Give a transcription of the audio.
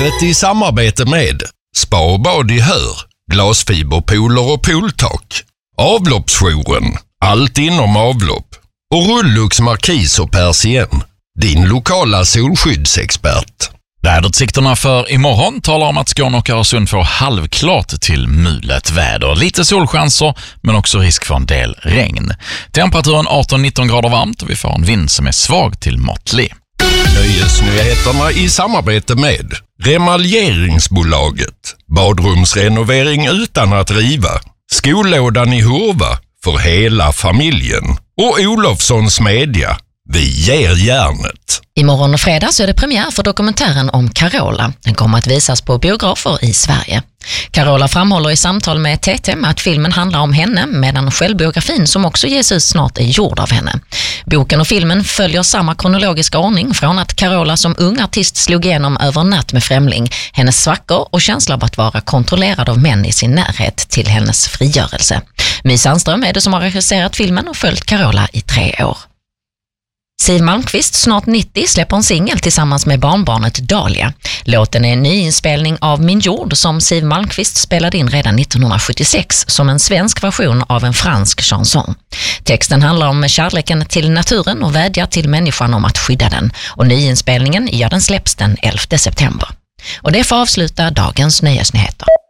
Vädret i samarbete med Spa och bad i Hör, glasfiberpooler och pooltak. Avloppsjouren, allt inom avlopp. Och Rullux Markis och Persien, din lokala solskyddsexpert. Väderutsikterna för imorgon talar om att Skåne och Öresund får halvklart till mulet väder. Lite solchanser men också risk för en del regn. Temperaturen 18-19 grader varmt och vi får en vind som är svag till måttlig. Nöjesnyheterna i samarbete med Remaljeringsbolaget. Badrumsrenovering utan att riva. Skollådan i Hurva för hela familjen. Och Olofssons Media. Vi ger järnet. Imorgon och fredag så är det premiär för dokumentären om Carola. Den kommer att visas på biografer i Sverige. Carola framhåller i samtal med TT att filmen handlar om henne medan självbiografin som också ges ut snart är gjord av henne. Boken och filmen följer samma kronologiska ordning från att Carola som ung artist slog igenom över natt med främling, hennes svackor och känsla av att vara kontrollerad av män i sin närhet till hennes frigörelse. My Sandström är det som har regisserat filmen och följt Carola i 3 år. Siw Malmkvist, snart 90, släpper en singel tillsammans med barnbarnet Dahlia. Låten är en nyinspelning av Min jord som Siw Malmkvist spelade in redan 1976 som en svensk version av en fransk chanson. Texten handlar om kärleken till naturen och vädjar till människan om att skydda den. Och nyinspelningen, den släpps den 11 september. Och det får avsluta dagens nöjesnyheter.